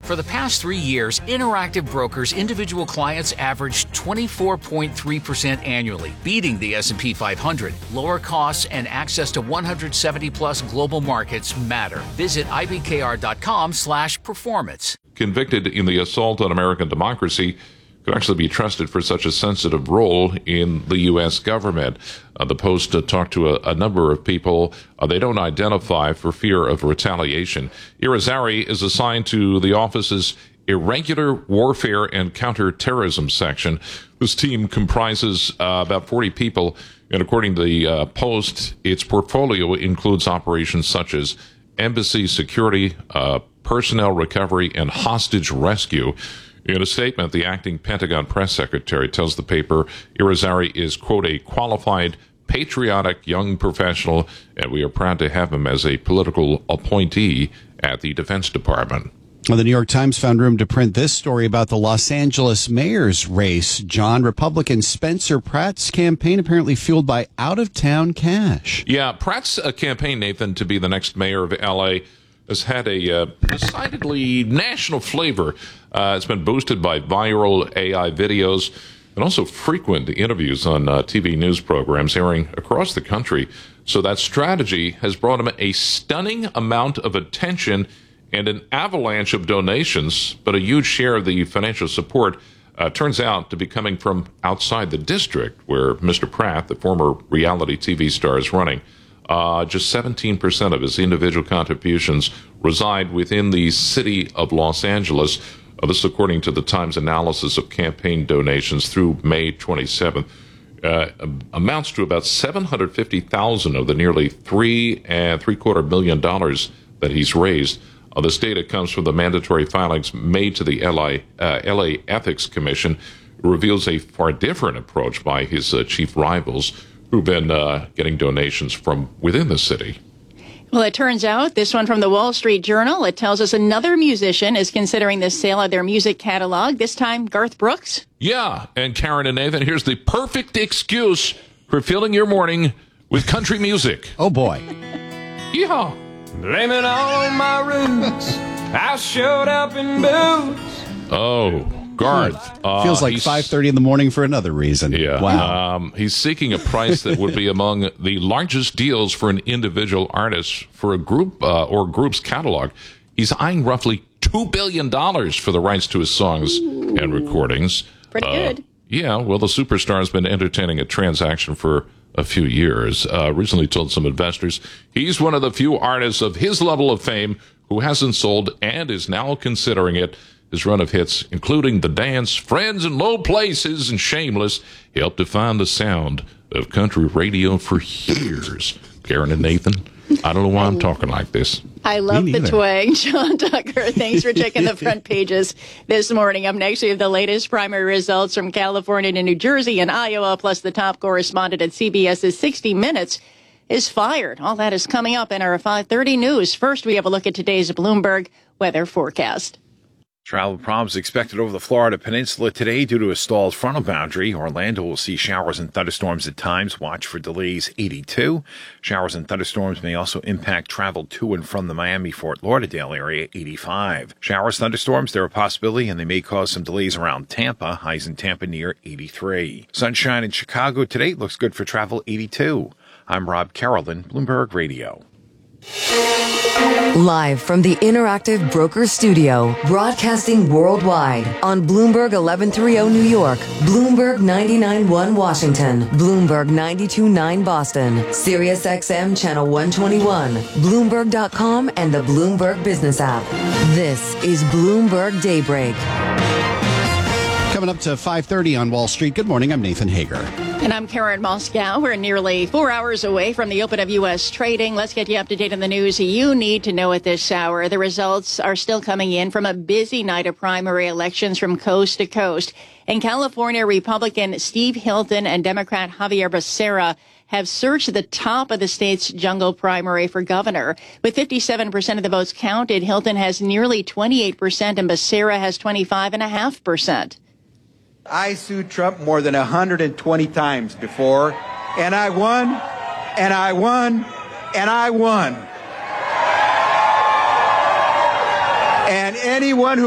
For the past 3 years, Interactive Brokers' individual clients averaged 24.3% annually, beating the S&P 500. Lower costs and access to 170-plus global markets matter. Visit ibkr.com/performance. Convicted in the assault on American democracy could actually be trusted for such a sensitive role in the U.S. government. The Post talked to a number of people. They don't identify for fear of retaliation. Irizarry is assigned to the office's Irregular Warfare and Counterterrorism section, whose team comprises about 40 people. And according to the Post, its portfolio includes operations such as embassy security, personnel recovery, and hostage rescue. In a statement, the acting Pentagon press secretary tells the paper Irizarry is, quote, a qualified, patriotic young professional, and we are proud to have him as a political appointee at the Defense Department. Well, the New York Times found room to print this story about the Los Angeles mayor's race. John, Republican Spencer Pratt's campaign apparently fueled by out-of-town cash. Yeah, Pratt's campaign, Nathan, to be the next mayor of L.A., has had a decidedly national flavor. It's been boosted by viral AI videos and also frequent interviews on TV news programs airing across the country. So that strategy has brought him a stunning amount of attention and an avalanche of donations, but a huge share of the financial support turns out to be coming from outside the district where Mr. Pratt, the former reality TV star, is running. Just 17% of his individual contributions reside within the city of Los Angeles. This, according to the Times analysis of campaign donations through May 27th, amounts to about $750,000 of the nearly $3.75 million that he's raised. This data comes from the mandatory filings made to the LA Ethics Commission. It reveals a far different approach by his chief rivals, who've been getting donations from within the city. Well, it turns out, this one from the Wall Street Journal, it tells us another musician is considering the sale of their music catalog, this time Garth Brooks. Yeah, and Karen and Nathan, here's the perfect excuse for filling your morning with country music. Oh, boy. Yeehaw. Blaming all my roots, I showed up in boots. Oh, Garth. Feels like 5:30 in the morning for another reason. Yeah. Wow. He's seeking a price that would be among the largest deals for an individual artist for a group or group's catalog. He's eyeing roughly $2 billion for the rights to his songs and recordings. Pretty good. Yeah, well, the superstar has been entertaining a transaction for a few years. Recently told some investors he's one of the few artists of his level of fame who hasn't sold and is now considering it. His run of hits, including The Dance, Friends in Low Places, and Shameless, helped define the sound of country radio for years. Karen and Nathan, I don't know why I'm talking like this. I love the twang. John Tucker, thanks for checking the front pages this morning. Up next, we have the latest primary results from California to New Jersey and Iowa, plus the top correspondent at CBS's 60 Minutes is fired. All that is coming up in our 5:30 news. First, we have a look at today's Bloomberg weather forecast. Travel problems expected over the Florida Peninsula today due to a stalled frontal boundary. Orlando will see showers and thunderstorms at times. Watch for delays, 82. Showers and thunderstorms may also impact travel to and from the Miami-Fort Lauderdale area, 85. Showers, thunderstorms, they're a possibility, and they may cause some delays around Tampa. Highs in Tampa near 83. Sunshine in Chicago today looks good for travel, 82. I'm Rob Carrollton, Bloomberg Radio. Live from the Interactive Brokers Studio, broadcasting worldwide on Bloomberg 1130 New York, Bloomberg 99.1 Washington, Bloomberg 92.9 Boston, Sirius XM Channel 121, Bloomberg.com, and the Bloomberg Business app. This is Bloomberg Daybreak. Coming up to 5:30 on Wall Street. Good morning. I'm Nathan Hager. And I'm Karen Moscow. We're nearly 4 hours away from the open of U.S. trading. Let's get you up to date on the news you need to know at this hour. The results are still coming in from a busy night of primary elections from coast to coast. In California, Republican Steve Hilton and Democrat Javier Becerra have surged the top of the state's jungle primary for governor. With 57% of the votes counted, Hilton has nearly 28% and Becerra has 25.5%. I sued Trump more than 120 times before, and I won, and I won, and I won. And anyone who